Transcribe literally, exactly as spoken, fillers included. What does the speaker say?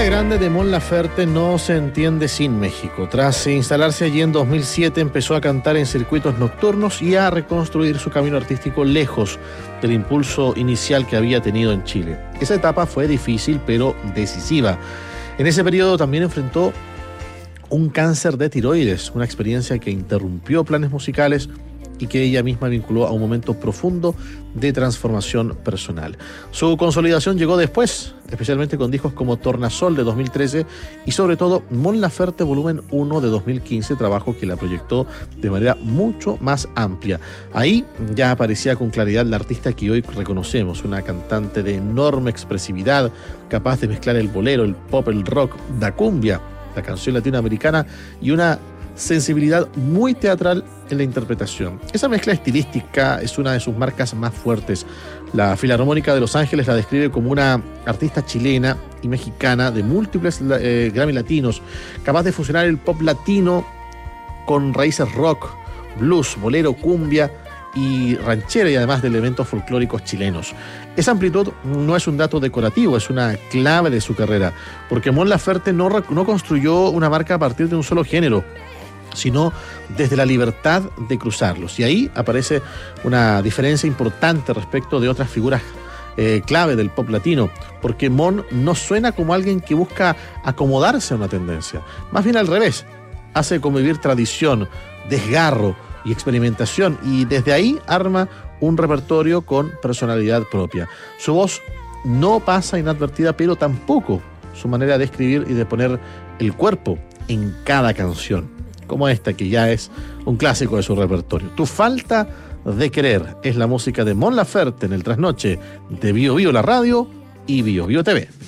grande de Mon Laferte no se entiende sin México. Tras instalarse allí en dos mil siete, empezó a cantar en circuitos nocturnos y a reconstruir su camino artístico lejos del impulso inicial que había tenido en Chile. Esa etapa fue difícil, pero decisiva. En ese periodo también enfrentó un cáncer de tiroides, una experiencia que interrumpió planes musicales y que ella misma vinculó a un momento profundo de transformación personal. Su consolidación llegó después, especialmente con discos como Tornasol de dos mil trece y sobre todo Mon Laferte Volumen uno de dos mil quince, trabajo que la proyectó de manera mucho más amplia. Ahí ya aparecía con claridad la artista que hoy reconocemos, una cantante de enorme expresividad, capaz de mezclar el bolero, el pop, el rock, la cumbia, la canción latinoamericana y una sensibilidad muy teatral en la interpretación. Esa mezcla estilística es una de sus marcas más fuertes. La Filarmónica de Los Ángeles la describe como una artista chilena y mexicana de múltiples eh, Grammy latinos, capaz de fusionar el pop latino con raíces rock, blues, bolero, cumbia y ranchera, y además de elementos folclóricos chilenos. Esa amplitud no es un dato decorativo, es una clave de su carrera, porque Mon Laferte no, no construyó una marca a partir de un solo género, sino desde la libertad de cruzarlos. Y ahí aparece una diferencia importante respecto de otras figuras eh, clave del pop latino, porque Mon no suena como alguien que busca acomodarse a una tendencia. Más bien al revés, hace convivir tradición, desgarro y experimentación, y desde ahí arma un repertorio con personalidad propia. Su voz no pasa inadvertida, pero tampoco su manera de escribir y de poner el cuerpo en cada canción, como esta que ya es un clásico de su repertorio. Tu falta de querer es la música de Mon Laferte en el trasnoche de Bio Bio la radio y Bio Bio T V.